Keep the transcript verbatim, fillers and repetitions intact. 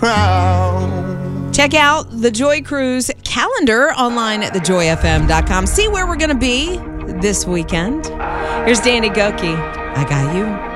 crown. Check out the Joy Cruise calendar online at the joy f m dot com. See where we're going to be this weekend. Here's Danny Gokey. I Got You.